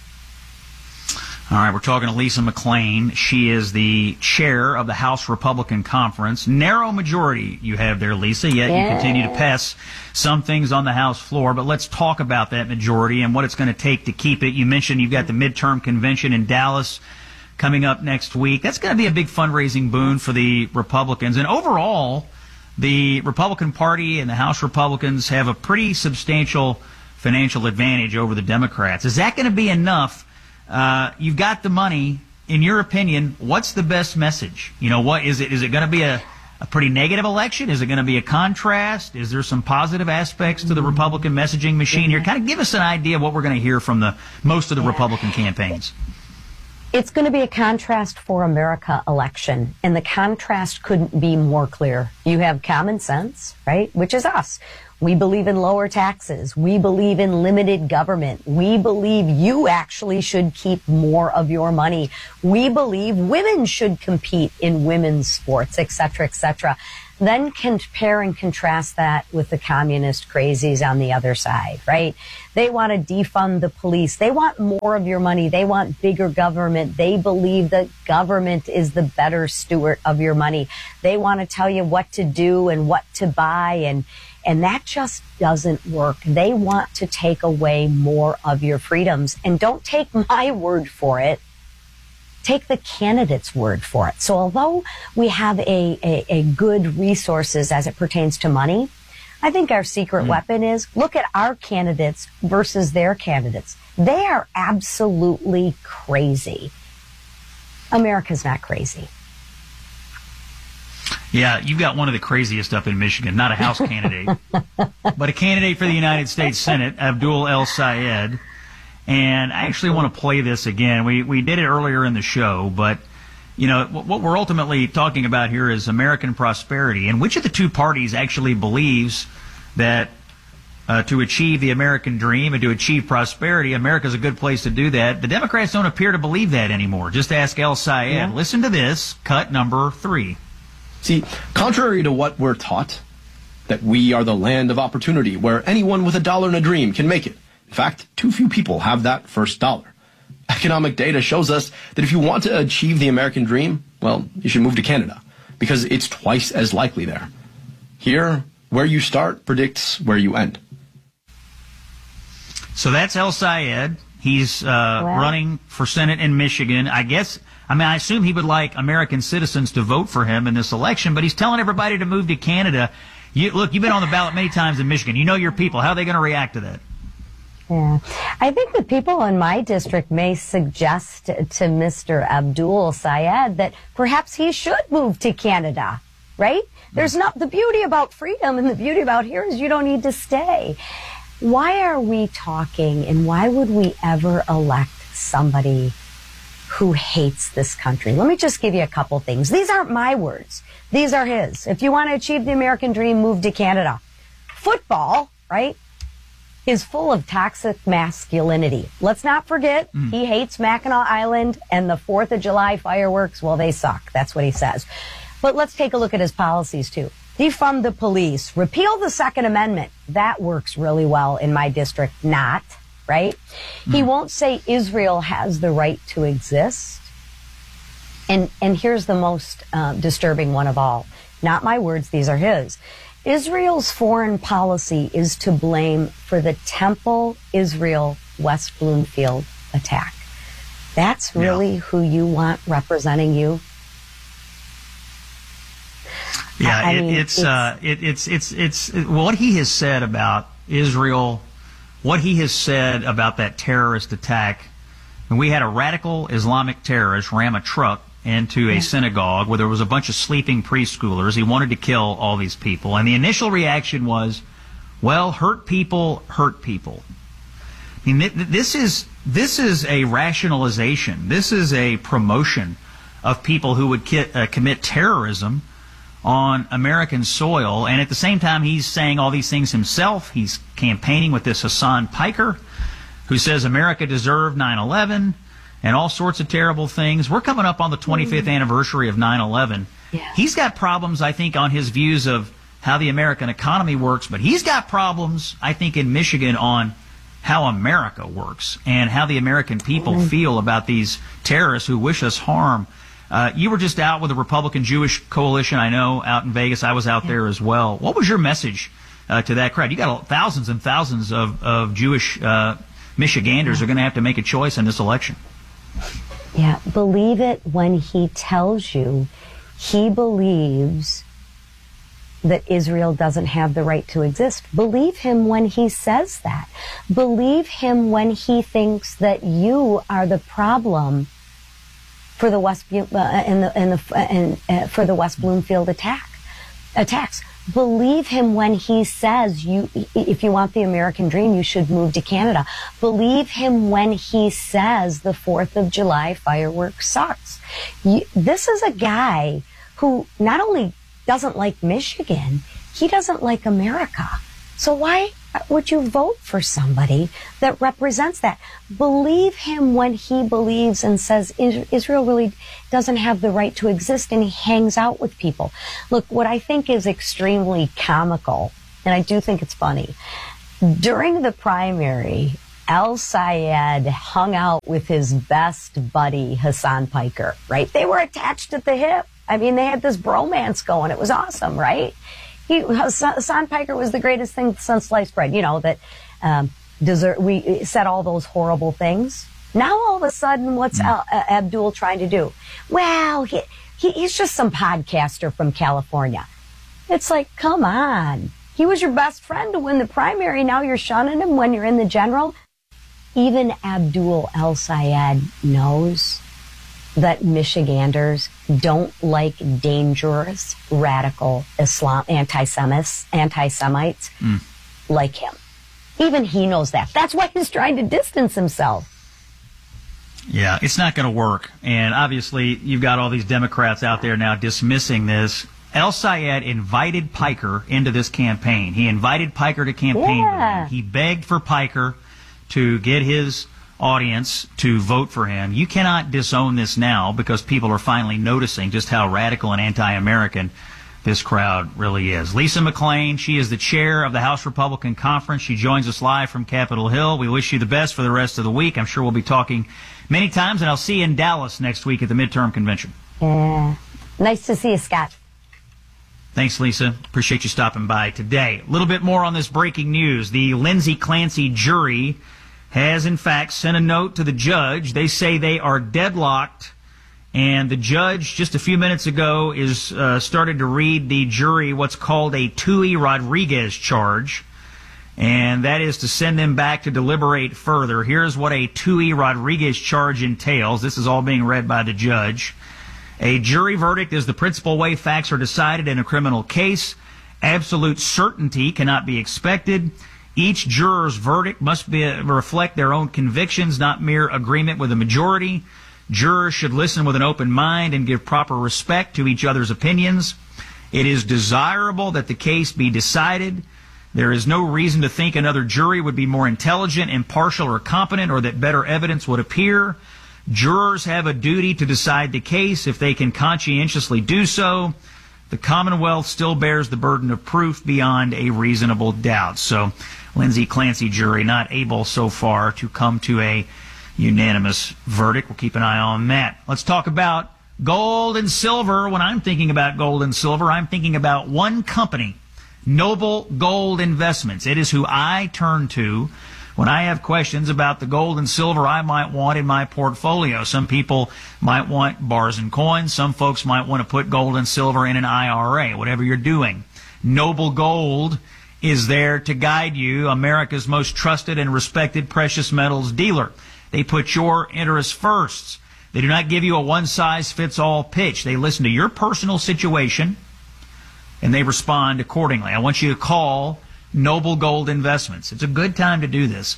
All right, we're talking to Lisa McClain. She is the chair of the House Republican Conference. Narrow majority you have there, Lisa, yet you continue to pass some things on the House floor. But let's talk about that majority and what it's going to take to keep it. You mentioned you've got the midterm convention in Dallas coming up next week. That's going to be a big fundraising boon for the Republicans. And overall, the Republican Party and the House Republicans have a pretty substantial financial advantage over the Democrats. Is that going to be enough? You've got the money. In your opinion, what's the best message? You know, what is it? Is it going to be a a pretty negative election? Is it going to be a contrast? Is there some positive aspects to the Republican messaging machine here? Kind of give us an idea of what we're going to hear from most of the Republican campaigns. It's going to be a contrast for America election, and the contrast couldn't be more clear. You have common sense, right, which is us. We believe in lower taxes. We believe in limited government. We believe you actually should keep more of your money. We believe women should compete in women's sports, et cetera, et cetera. Then compare and contrast that with the communist crazies on the other side, right? They want to defund the police. They want more of your money. They want bigger government. They believe that government is the better steward of your money. They want to tell you what to do and what to buy, and that just doesn't work. They want to take away more of your freedoms. And don't take my word for it. Take the candidate's word for it. So although we have a good resources as it pertains to money, I think our secret weapon is look at our candidates versus their candidates. They are absolutely crazy. America's not crazy. Yeah, you've got one of the craziest up in Michigan, not a House candidate, but a candidate for the United States Senate, Abdul El-Sayed. And I actually want to play this again. We did it earlier in the show, but, you know, what we're ultimately talking about here is American prosperity. And which of the two parties actually believes that to achieve the American dream and to achieve prosperity, America's a good place to do that? The Democrats don't appear to believe that anymore. Just ask El-Sayed. Yeah. Listen to this, cut number 3. See, contrary to what we're taught, that we are the land of opportunity where anyone with $1 and a dream can make it. In fact, too few people have that first dollar. Economic data shows us that if you want to achieve the American dream, well, you should move to Canada, because it's twice as likely there. Here, where you start predicts where you end. So that's El-Sayed. He's running for Senate in Michigan. I assume he would like American citizens to vote for him in this election, but he's telling everybody to move to Canada. Look, you've been on the ballot many times in Michigan. You know your people. How are they going to react to that? Yeah, I think the people in my district may suggest to Mr. Abdul Sayed that perhaps he should move to Canada, right? There's not the beauty about freedom, and the beauty about here is you don't need to stay. Why are we talking, and why would we ever elect somebody who hates this country? Let me just give you a couple things. These aren't my words. These are his. If you want to achieve the American dream, move to Canada. Football, right, is full of toxic masculinity. Let's not forget, he hates Mackinac Island and the 4th of July fireworks. Well, they suck. That's what he says. But let's take a look at his policies, too. Defund the police. Repeal the Second Amendment. That works really well in my district. Not, right? He won't say Israel has the right to exist. And here's the most disturbing one of all. Not my words. These are his. Israel's foreign policy is to blame for the Temple Israel West Bloomfield attack. That's really who you want representing you? Yeah, it's what he has said about Israel, what he has said about that terrorist attack. And we had a radical Islamic terrorist ram a truck into a synagogue where there was a bunch of sleeping preschoolers. He wanted to kill all these people. And the initial reaction was, well, hurt people hurt people. I mean, this is a rationalization. This is a promotion of people who would commit terrorism on American soil. And at the same time, he's saying all these things himself. He's campaigning with this Hassan Piker, who says America deserved 9/11. and all sorts of terrible things. We're coming up on the 25th anniversary of 9/11. Yeah. He's got problems, I think, on his views of how the American economy works, but he's got problems, I think, in Michigan on how America works and how the American people feel about these terrorists who wish us harm. You were just out with the Republican Jewish Coalition, I know, out in Vegas. I was out there as well. What was your message to that crowd? You got thousands and thousands of Jewish Michiganders are going to have to make a choice in this election. Yeah, believe it when he tells you he believes that Israel doesn't have the right to exist. Believe him when he says that. Believe him when he thinks that you are the problem for the West for the West Bloomfield attack. attacks. Believe him when he says if you want the American dream, you should move to Canada. Believe him when he says the 4th of July fireworks sucks. This is a guy who not only doesn't like Michigan, he doesn't like America. So why would you vote for somebody that represents that? Believe him when he believes and says Israel really doesn't have the right to exist, and he hangs out with people. Look, what I think is extremely comical, and I do think it's funny, during the primary, El-Sayed hung out with his best buddy, Hassan Piker, right? They were attached at the hip. I mean, they had this bromance going. It was awesome, right? Hassan Piker was the greatest thing since sliced bread. You know, that we said all those horrible things. Now all of a sudden, what's Abdul trying to do? Well, he's just some podcaster from California. It's like, come on. He was your best friend to win the primary. Now you're shunning him when you're in the general. Even Abdul El-Sayed knows that Michiganders don't like dangerous, radical Islam, anti-Semites like him. Even he knows that. That's why he's trying to distance himself. Yeah, it's not going to work. And obviously, you've got all these Democrats out there now dismissing this. El-Sayed invited Piker into this campaign. He invited Piker to campaign with him. He begged for Piker to get his audience to vote for him. You cannot disown this now because people are finally noticing just how radical and anti-American this crowd really is. Lisa McClain, she is the chair of the House Republican Conference. She joins us live from Capitol Hill. We wish you the best for the rest of the week. I'm sure we'll be talking many times, and I'll see you in Dallas next week at the midterm convention. Yeah. Nice to see you, Scott. Thanks, Lisa. Appreciate you stopping by today. A little bit more on this breaking news. The Lindsay Clancy jury has, in fact, sent a note to the judge. They say they are deadlocked, and the judge, just a few minutes ago, is started to read the jury what's called a Tui Rodriguez charge, and that is to send them back to deliberate further. Here's what a Tui Rodriguez charge entails. This is all being read by the judge. A jury verdict is the principal way facts are decided in a criminal case. Absolute certainty cannot be expected. Each juror's verdict must reflect their own convictions, not mere agreement with a majority. Jurors should listen with an open mind and give proper respect to each other's opinions. It is desirable that the case be decided. There is no reason to think another jury would be more intelligent, impartial, or competent, or that better evidence would appear. Jurors have a duty to decide the case if they can conscientiously do so. The Commonwealth still bears the burden of proof beyond a reasonable doubt. So, Lindsay Clancy jury not able so far to come to a unanimous verdict. We'll keep an eye on that. Let's talk about gold and silver. When I'm thinking about gold and silver, I'm thinking about one company, Noble Gold Investments. It is who I turn to when I have questions about the gold and silver I might want in my portfolio. Some people might want bars and coins. Some folks might want to put gold and silver in an IRA, whatever you're doing. Noble Gold is there to guide you, America's most trusted and respected precious metals dealer. They put your interests first. They do not give you a one-size-fits-all pitch. They listen to your personal situation, and they respond accordingly. I want you to call Noble Gold Investments. It's a good time to do this.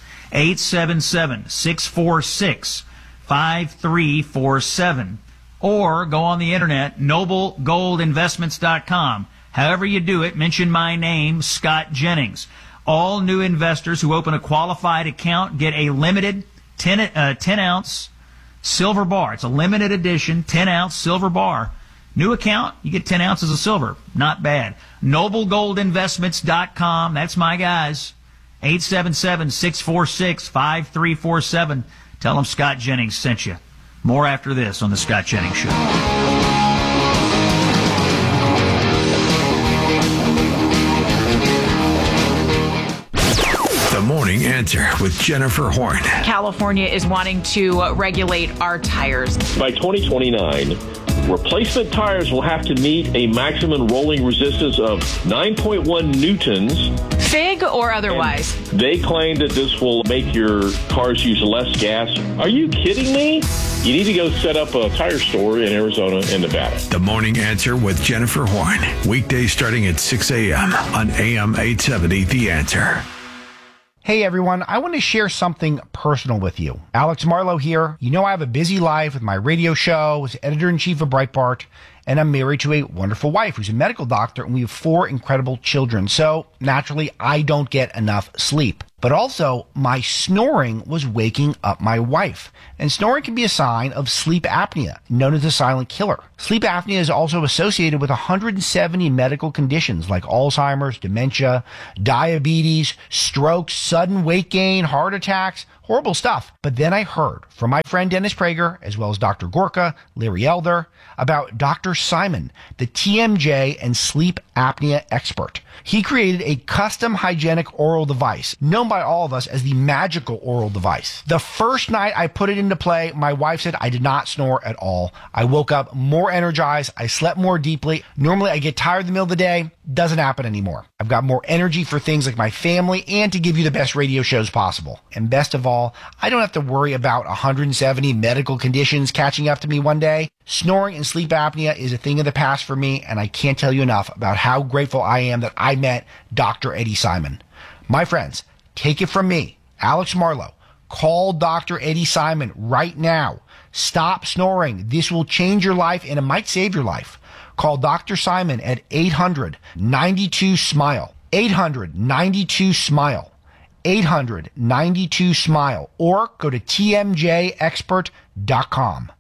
877-646-5347. Or go on the internet, noblegoldinvestments.com. However you do it, mention my name, Scott Jennings. All new investors who open a qualified account get a limited 10-ounce silver bar. It's a limited edition 10-ounce silver bar. New account, you get 10 ounces of silver. Not bad. NobleGoldInvestments.com. That's my guys. 877-646-5347. Tell them Scott Jennings sent you. More after this on The Scott Jennings Show. The Morning Answer with Jennifer Horn. California is wanting to regulate our tires. By 2029, replacement tires will have to meet a maximum rolling resistance of 9.1 newtons, FIG or otherwise. They claim that this will make your cars use less gas. Are you kidding me? You need to go set up a tire store in Arizona and Nevada. The Morning Answer with Jennifer Horn. Weekdays starting at 6 a.m. on AM 870 The Answer. Hey everyone, I want to share something personal with you. Alex Marlowe here. You know I have a busy life with my radio show as editor-in-chief of Breitbart, and I'm married to a wonderful wife who's a medical doctor, and we have 4 incredible children. So, naturally, I don't get enough sleep. But also, my snoring was waking up my wife. And snoring can be a sign of sleep apnea, known as the silent killer. Sleep apnea is also associated with 170 medical conditions like Alzheimer's, dementia, diabetes, strokes, sudden weight gain, heart attacks, horrible stuff. But then I heard from my friend Dennis Prager, as well as Dr. Gorka, Larry Elder, about Dr. Simon, the TMJ and sleep apnea expert. He created a custom hygienic oral device, known by all of us as the magical oral device. The first night I put it into play, my wife said I did not snore at all. I woke up more energized. I slept more deeply. Normally I get tired in the middle of the day. Doesn't happen anymore. I've got more energy for things like my family and to give you the best radio shows possible. And best of all, I don't have to worry about 170 medical conditions catching up to me one day. Snoring and sleep apnea is a thing of the past for me, and I can't tell you enough about how grateful I am that I met Dr. Eddie Simon. My friends, take it from me, Alex Marlowe. Call Dr. Eddie Simon right now. Stop snoring. This will change your life, and it might save your life. Call Dr. Simon at 800-92-SMILE. 800-92-SMILE. 800-92-SMILE. Or go to tmjexpert.com.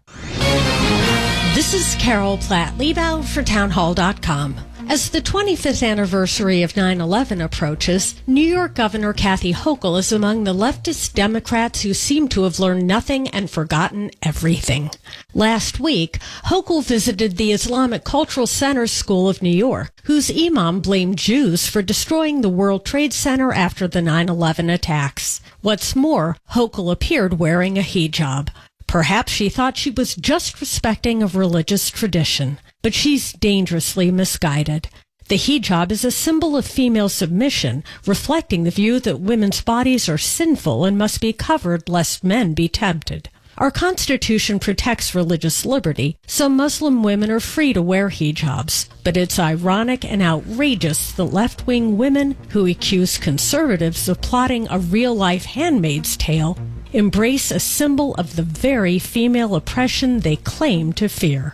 This is Carol Platt-Liebau for townhall.com. As the 25th anniversary of 9/11 approaches, New York Governor Kathy Hochul is among the leftist Democrats who seem to have learned nothing and forgotten everything. Last week, Hochul visited the Islamic Cultural Center School of New York, whose imam blamed Jews for destroying the World Trade Center after the 9/11 attacks. What's more, Hochul appeared wearing a hijab. Perhaps she thought she was just respecting of religious tradition, but she's dangerously misguided. The hijab is a symbol of female submission, reflecting the view that women's bodies are sinful and must be covered lest men be tempted. Our Constitution protects religious liberty, so Muslim women are free to wear hijabs. But it's ironic and outrageous that left-wing women who accuse conservatives of plotting a real-life Handmaid's Tale embrace a symbol of the very female oppression they claim to fear.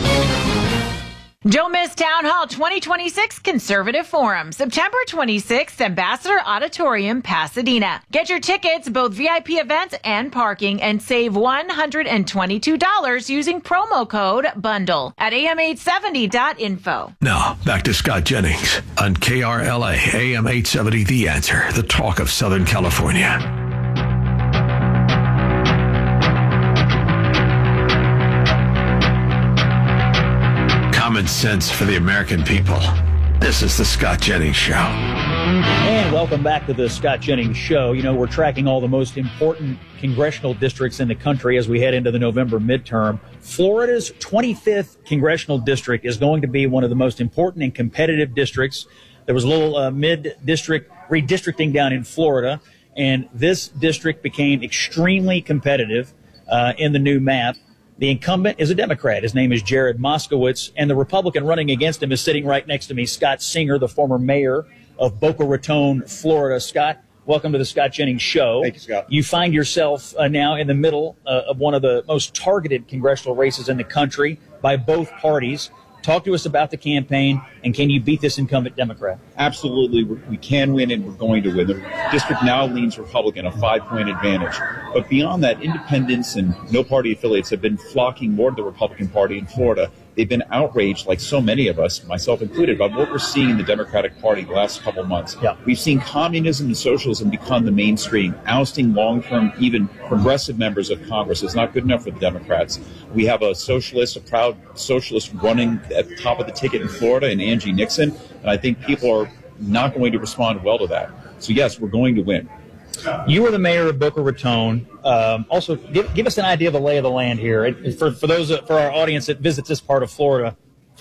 Don't miss Town Hall 2026 Conservative Forum, September 26th, Ambassador Auditorium, Pasadena. Get your tickets, both VIP events and parking, and save $122 using promo code BUNDLE at am870.info. Now, back to Scott Jennings on KRLA AM 870 The Answer, the talk of Southern California. Common sense for the American people. This is the Scott Jennings Show. And welcome back to the Scott Jennings Show. You know, we're tracking all the most important congressional districts in the country as we head into the November midterm. Florida's 25th congressional district is going to be one of the most important and competitive districts. There was a little mid-district redistricting down in Florida, and this district became extremely competitive in the new map. The incumbent is a Democrat. His name is Jared Moskowitz, and the Republican running against him is sitting right next to me, Scott Singer, the former mayor of Boca Raton, Florida. Scott, welcome to the Scott Jennings Show. Thank you, Scott. You find yourself now in the middle of one of the most targeted congressional races in the country by both parties. Talk to us about the campaign, and can you beat this incumbent Democrat? Absolutely. We can win, and we're going to win. The district now leans Republican, a 5-point advantage. But beyond that, independents and no-party affiliates have been flocking more to the Republican Party in Florida. They've been outraged, like so many of us, myself included, about what we're seeing in the Democratic Party the last couple months. Yeah. We've seen communism and socialism become the mainstream, ousting long-term, even progressive members of Congress. It's not good enough for the Democrats. We have a proud socialist running at the top of the ticket in Florida, in Angie Nixon, and I think people are not going to respond well to that. So, yes, we're going to win. You were the mayor of Boca Raton. Also, give us an idea of the lay of the land here. For our audience that visits this part of Florida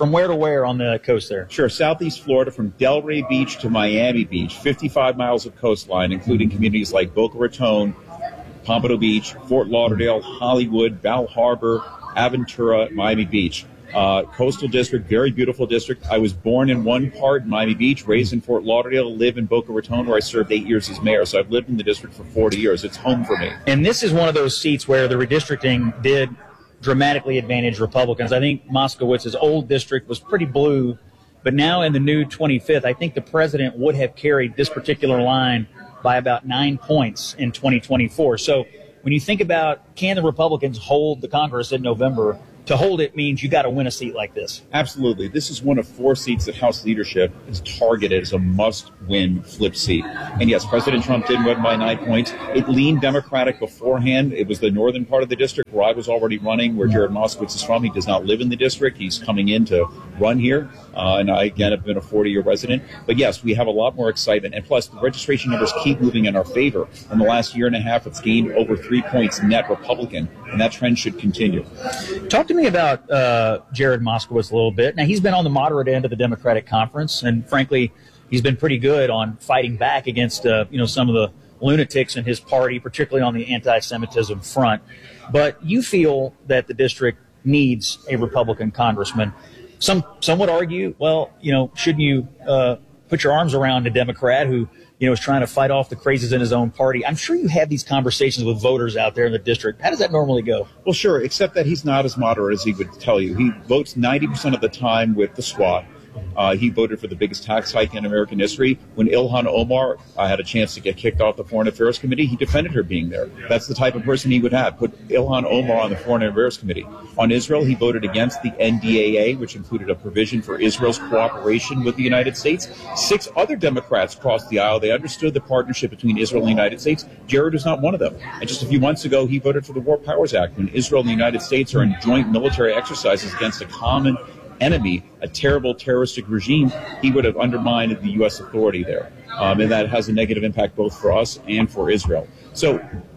From where to where on the coast there? Sure. Southeast Florida, from Delray Beach to Miami Beach, 55 miles of coastline, including communities like Boca Raton, Pompano Beach, Fort Lauderdale, Hollywood, Val Harbor, Aventura, Miami Beach. Coastal district, very beautiful district. I was born in one part, Miami Beach, raised in Fort Lauderdale, live in Boca Raton, where I served 8 years as mayor. So I've lived in the district for 40 years. It's home for me. And this is one of those seats where the redistricting did dramatically advantage Republicans. I think Moskowitz's old district was pretty blue, but now in the new 25th, I think the president would have carried this particular line by about 9 points in 2024. So when you think about, can the Republicans hold the Congress in November? To hold it means you got to win a seat like this. Absolutely. This is one of 4 seats that House leadership is targeted as a must-win flip seat. And yes, President Trump did win by 9 points. It leaned Democratic beforehand. It was the northern part of the district where I was already running, where Jared Moskowitz is from. He does not live in the district. He's coming in to run here. And I, again, have been a 40-year resident. But yes, we have a lot more excitement. And plus, the registration numbers keep moving in our favor. In the last year and a half, it's gained over 3 points net Republican. And that trend should continue. Talk to me about Jared Moskowitz a little bit. Now, he's been on the moderate end of the Democratic conference, and frankly, he's been pretty good on fighting back against some of the lunatics in his party, particularly on the anti-Semitism front. But you feel that the district needs a Republican congressman. Some would argue, well, shouldn't you put your arms around a Democrat who is trying to fight off the crazies in his own party? I'm sure you have these conversations with voters out there in the district. How does that normally go? Well, sure, except that he's not as moderate as he would tell you. He votes 90% of the time with the SWAT. He voted for the biggest tax hike in American history. When Ilhan Omar had a chance to get kicked off the Foreign Affairs Committee, he defended her being there. That's the type of person he would have. Put Ilhan Omar on the Foreign Affairs Committee. On Israel, he voted against the NDAA, which included a provision for Israel's cooperation with the United States. 6 other Democrats crossed the aisle. They understood the partnership between Israel and the United States. Jared was not one of them. And just a few months ago, he voted for the War Powers Act, when Israel and the United States are in joint military exercises against a common enemy, a terrible terroristic regime. He would have undermined the U.S. authority there. And that has a negative impact both for us and for Israel. So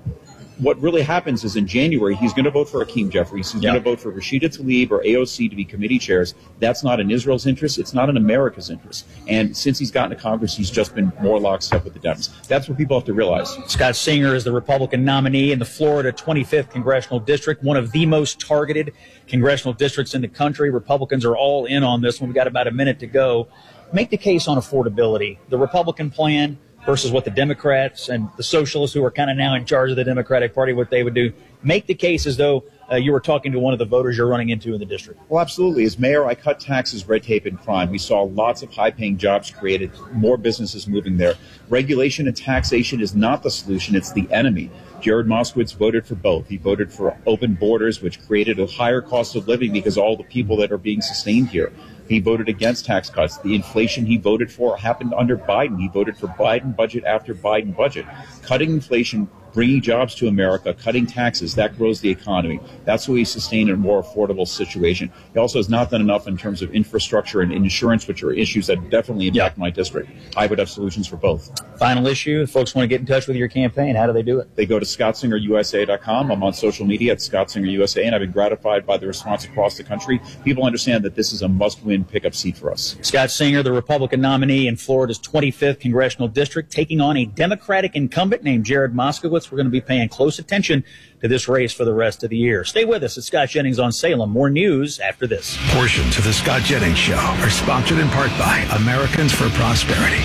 what really happens is in January, he's going to vote for Hakeem Jeffries. He's going to vote for Rashida Tlaib or AOC to be committee chairs. That's not in Israel's interest. It's not in America's interest. And since he's gotten to Congress, he's just been more lockstep with the Dems. That's what people have to realize. Scott Singer is the Republican nominee in the Florida 25th Congressional District, one of the most targeted congressional districts in the country. Republicans are all in on this one. We've got about a minute to go. Make the case on affordability. The Republican plan versus what the Democrats and the socialists who are kind of now in charge of the Democratic Party, what they would do. Make the case as though you were talking to one of the voters you're running into in the district. Well, absolutely. As mayor, I cut taxes, red tape, and crime. We saw lots of high-paying jobs created, more businesses moving there. Regulation and taxation is not the solution. It's the enemy. Jared Moskowitz voted for both. He voted for open borders, which created a higher cost of living because all the people that are being sustained here. He voted against tax cuts. The inflation he voted for happened under Biden. He voted for Biden budget after Biden budget. Cutting inflation, bringing jobs to America, cutting taxes, that grows the economy. That's what we sustain a more affordable situation. He also has not done enough in terms of infrastructure and insurance, which are issues that definitely impact my district. I would have solutions for both. Final issue, if folks want to get in touch with your campaign, how do they do it? They go to ScottSingerUSA.com. I'm on social media at ScottSingerUSA, and I've been gratified by the response across the country. People understand that this is a must-win pickup seat for us. Scott Singer, the Republican nominee in Florida's 25th Congressional District, taking on a Democratic incumbent named Jared Moskowitz. We're going to be paying close attention to this race for the rest of the year. Stay with us. It's Scott Jennings on Salem. More news after this. Portions of the Scott Jennings Show are sponsored in part by Americans for Prosperity.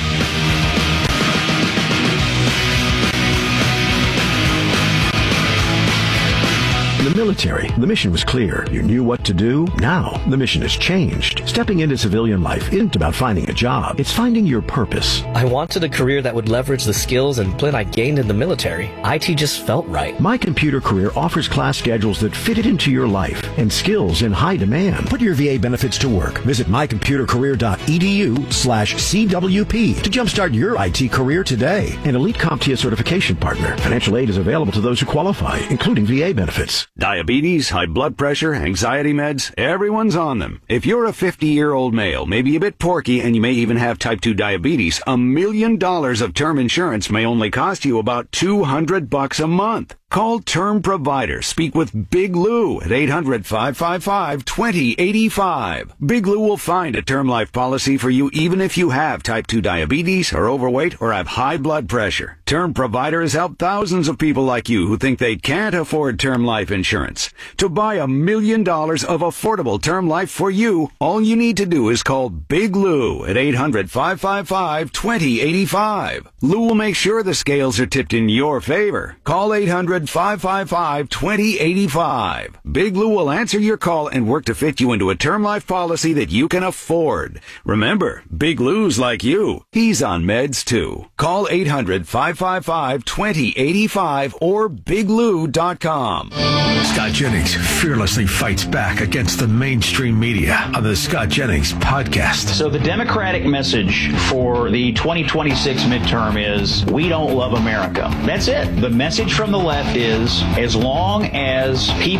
In the military, the mission was clear. You knew what to do. Now, the mission has changed. Stepping into civilian life isn't about finding a job. It's finding your purpose. I wanted a career that would leverage the skills and plan I gained in the military. IT just felt right. My Computer Career offers class schedules that fit it into your life and skills in high demand. Put your VA benefits to work. Visit mycomputercareer.edu/CWP to jumpstart your IT career today. An elite CompTIA certification partner. Financial aid is available to those who qualify, including VA benefits. Diabetes, high blood pressure, anxiety meds, everyone's on them. If you're a 50-year-old male, maybe a bit porky, and you may even have type 2 diabetes, $1 million of term insurance may only cost you about $200 a month. Call Term Provider. Speak with Big Lou at 800-555-2085. Big Lou will find a term life policy for you even if you have type 2 diabetes, are overweight, or have high blood pressure. Term Provider has helped thousands of people like you who think they can't afford term life insurance. To buy $1 million of affordable term life for you, all you need to do is call Big Lou at 800-555-2085. Lou will make sure the scales are tipped in your favor. Call 800-555-2085. Big Lou will answer your call and work to fit you into a term life policy that you can afford. Remember, Big Lou's like you. He's on meds too. Call 800-555-2085 or biglou.com. Scott Jennings fearlessly fights back against the mainstream media on the Scott Jennings podcast. So the Democratic message for the 2026 midterm is, we don't love America. That's it. The message from the left is, as long as people